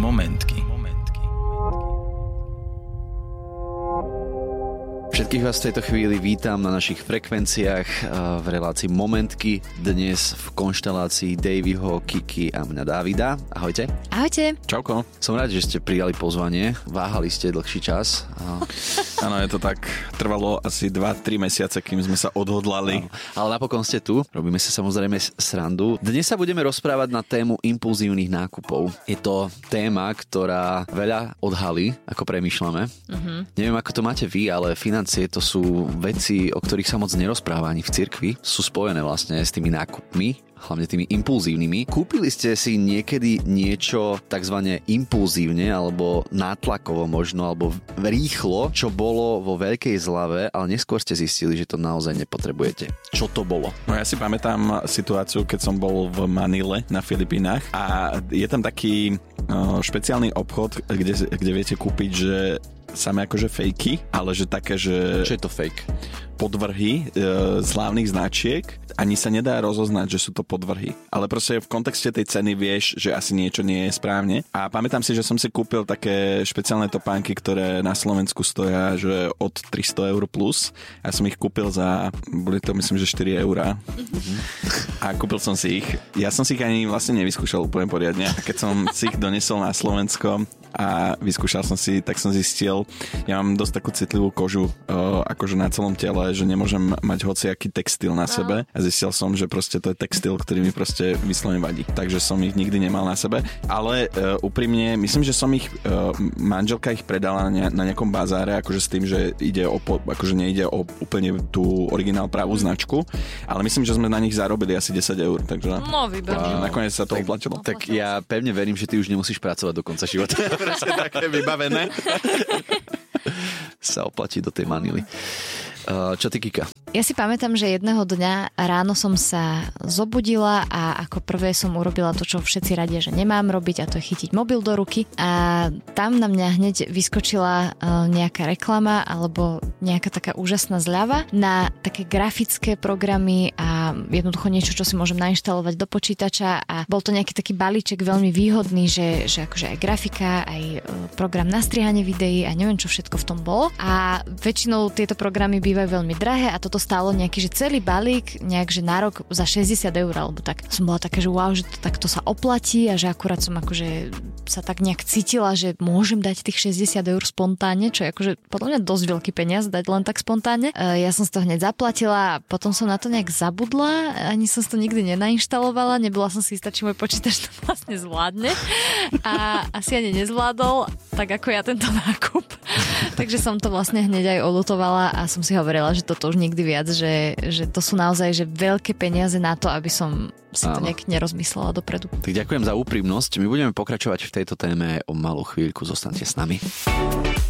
Momentky. Všetkých vás v tejto chvíli vítam na našich frekvenciách v relácii Momentky. Dnes v konštelácii Davyho, Kiki a mňa Davida. Ahojte. Ahojte. Čauko. Som rád, že ste prijali pozvanie. Váhali ste dlhší čas. Áno, je to tak. Trvalo asi 2-3 mesiace, kým sme sa odhodlali. Ale napokon ste tu. Robíme sa samozrejme srandu. Dnes sa budeme rozprávať na tému impulzívnych nákupov. Je to téma, ktorá veľa odhalí, ako premýšľame. Neviem, ako to máte vy, ale financie to sú veci, o ktorých sa moc nerozpráva ani v cirkvi. Sú spojené vlastne s tými nákupmi, hlavne tými impulzívnymi. Kúpili ste si niekedy niečo takzvané impulzívne alebo nátlakovo možno, alebo rýchlo, čo bolo vo veľkej zlave, ale neskôr ste zistili, že to naozaj nepotrebujete. Čo to bolo? No ja si pamätám situáciu, keď som bol v Manile na Filipínach a je tam taký špeciálny obchod, kde viete kúpiť, že samé akože fejky, ale že také, že... Čo je to fake? Podvrhy z hlavných značiek. Ani sa nedá rozoznať, že sú to podvrhy. Ale proste v kontexte tej ceny vieš, že asi niečo nie je správne. A pamätám si, že som si kúpil také špeciálne topánky, ktoré na Slovensku stoja, že od 300 eur plus. Ja som ich kúpil za, boli to myslím, že 4 eurá. A kúpil som si ich. Ja som si ich ani vlastne nevyskúšal úplne poriadne. A keď som si ich donesol na Slovensko a vyskúšal som si, tak som zistil, ja mám dosť takú citlivú kožu akože na celom tele, že nemôžem mať hociaký textil na sebe a zistil som, že proste to je textil, ktorý mi proste vyslovene vadí. Takže som ich nikdy nemal na sebe, ale úprimne, myslím, že som ich manželka ich predala na nejakom bazáre, akože s tým, že ide akože nejde o úplne tú originál pravú značku, ale myslím, že sme na nich zarobili asi 10 eur, takže výborné. Nakoniec sa to oplatilo. Tak ja pevne verím, že ty už nemusíš pracovať do konca života. Presne také vybavené. Sa oplatí do tej Manily. Čo ty, Kika? Ja si pamätám, že jedného dňa ráno som sa zobudila a ako prvé som urobila to, čo všetci radia, že nemám robiť, a to je chytiť mobil do ruky. A tam na mňa hneď vyskočila nejaká reklama alebo nejaká taká úžasná zľava na také grafické programy a jednoducho niečo, čo si môžem nainštalovať do počítača, a bol to nejaký taký balíček veľmi výhodný, že akože aj grafika, aj program na strihanie videí a neviem, čo všetko v tom bolo. A väčšinou tieto programy bývajú veľmi drahé a toto stálo nejaký, že celý balík nejak, že na rok za 60 eur alebo tak. Som bola taká, že wow, že to takto sa oplatí a že akurát som akože sa tak nejak cítila, že môžem dať tých 60 eur spontánne, čo je akože podľa mňa dosť veľký peniaz dať len tak spontánne. Ja som si to hneď zaplatila a potom som na to nejak zabudla, ani som si to nikdy nenainštalovala, nebola som si istá, či môj počítač to vlastne zvládne a asi ani nezvládol, tak ako ja tento nákup. Takže som to vlastne hneď aj oľutovala a som si hovorila, že toto už nikdy viac, že to sú naozaj že veľké peniaze na to, aby som si to nejak nerozmyslela dopredu. Tak ďakujem za úprimnosť. My budeme pokračovať v tejto téme o malú chvíľku. Zostaňte s nami.